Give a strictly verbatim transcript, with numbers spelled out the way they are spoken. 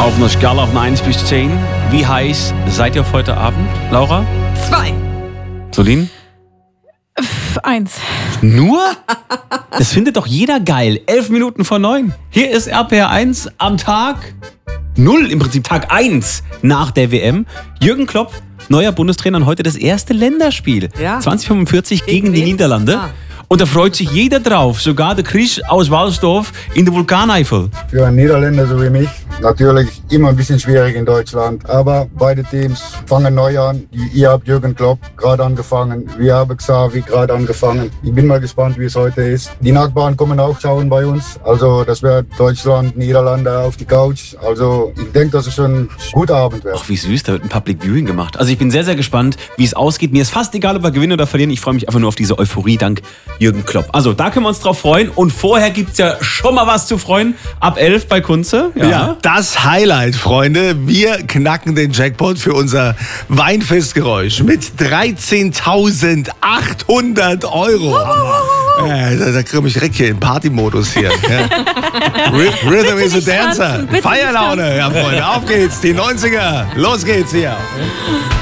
Auf einer Skala von eins bis zehn. Wie heiß seid ihr auf heute Abend, Laura? Zwei. Solin? Pff, eins. Nur? Das findet doch jeder geil. Elf Minuten vor neun. Hier ist R P R eins am Tag null, im Prinzip Tag eins nach der W M. Jürgen Klopp, neuer Bundestrainer, und heute das erste Länderspiel. Ja. zwanzig fünfundvierzig gegen, Gegen die wen? Niederlande. Ah. Und da freut sich jeder drauf, sogar der Chris aus Walsdorf in der Vulkaneifel. Für einen Niederländer so wie mich natürlich immer ein bisschen schwierig in Deutschland. Aber beide Teams fangen neu an. Ihr habt Jürgen Klopp gerade angefangen. Wir haben Xavi gerade angefangen. Ich bin mal gespannt, wie es heute ist. Die Nachbarn kommen auch schauen bei uns. Also das wird Deutschland, Niederlande auf die Couch. Also ich denke, dass es schon ein guter Abend wird. Ach, wie süß, da wird ein Public Viewing gemacht. Also ich bin sehr, sehr gespannt, wie es ausgeht. Mir ist fast egal, ob wir gewinnen oder verlieren. Ich freue mich einfach nur auf diese Euphorie dank Jürgen Klopp. Also da können wir uns drauf freuen. Und vorher gibt es ja schon mal was zu freuen. Ab elf bei Kunze. Ja. ja, das Highlight, Freunde. Wir knacken den Jackpot für unser Weinfestgeräusch mit dreizehntausendachthundert Euro. Ja, da, da kriege ich direkt hier in Partymodus hier. Ja. Rhythm is a Dancer. Feierlaune, ja, Freunde. Auf geht's, die neunziger. Los geht's hier.